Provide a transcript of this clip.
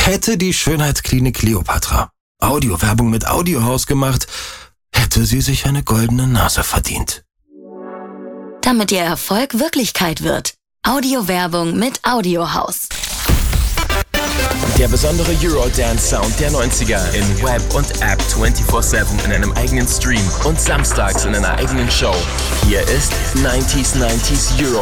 Hätte die Schönheitsklinik Kleopatra Audiowerbung mit Audiohaus gemacht, hätte sie sich eine goldene Nase verdient. Damit Ihr Erfolg Wirklichkeit wird. Audiowerbung mit Audiohaus. Der besondere Eurodance-Sound der 90er in Web und App 24/7 in einem eigenen Stream und samstags in einer eigenen Show. Hier ist 90s Euro.